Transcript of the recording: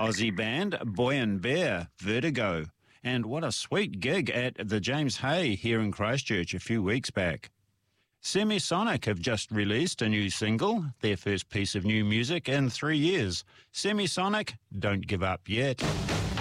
Aussie band Boy and Bear, Vertigo. And what a sweet gig at the James Hay here in Christchurch a few weeks back. Semisonic have just released a new single, their first piece of new music in 3 years. Semisonic, Don't Give Up Yet.